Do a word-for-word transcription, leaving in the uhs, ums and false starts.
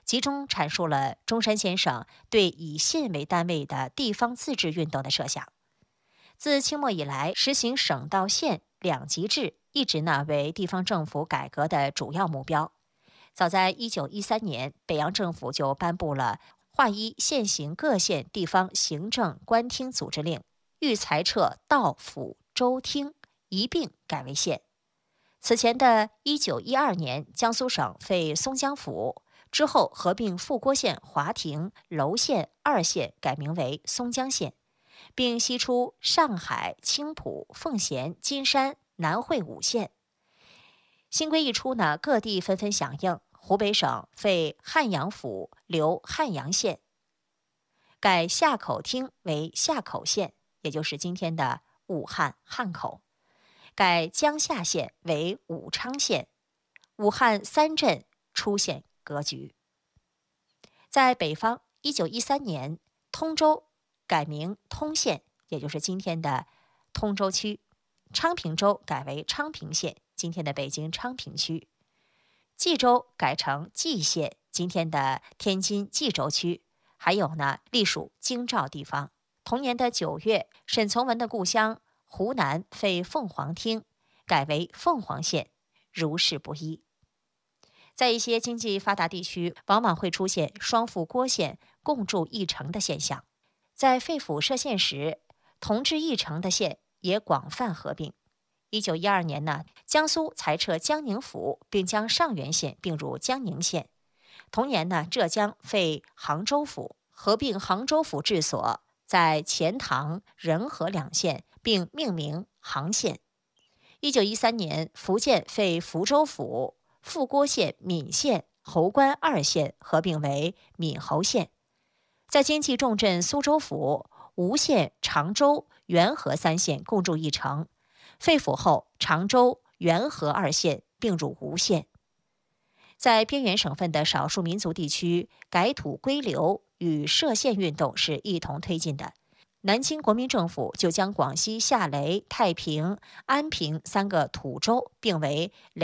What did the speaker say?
集中阐述了中山先生对以县为单位的地方自治运动的设想。自清末以来，实行省到县两级制，一直呢为地方政府改革的主要目标。早在一九一三年，北洋政府就颁布了划一现行各县地方行政官厅组织令，欲裁撤道府州厅，一并改为县。此前的一九一二年，江苏省废松江府，之后合并富郭县华亭、娄县二县，改名为松江县，并析出上海、青浦、奉贤、金山、南汇五县。新规一出呢，各地纷纷响应。湖北省废汉阳府，留汉阳县，改夏口厅为夏口县，也就是今天的武汉汉口，改江夏县为武昌县，武汉三镇出现格局。在北方，一九一三年，通州改名通县，也就是今天的通州区；昌平州改为昌平县，今天的北京昌平区；冀州改成蓟县，今天的天津冀州区。还有呢，隶属京兆地方。同年的九月，沈从文的故乡湖南废凤凰厅，改为凤凰县，如是不一。在一些经济发达地区，往往会出现双副郭县共筑一城的现象。在废府设县时，同治一城的县也广泛合并。一九一二年呢，江苏裁撤江宁府，并将上元县并入江宁县。同年呢，浙江废杭州府，合并杭州府治所，在钱塘、仁和两县，并命名杭县。一九一三年，福建废福州府，富郭县、闽县、侯官二县合并为闽侯县。在经济重镇苏州府，吴县、常州、元和三县共筑一城。废府后，常州、元和二县并入吴县。在边缘省份的少数民族地区，改土归流与设县运动是一同推进的。南京国民政府就将广西夏雷、太平、安平三个土州并为雷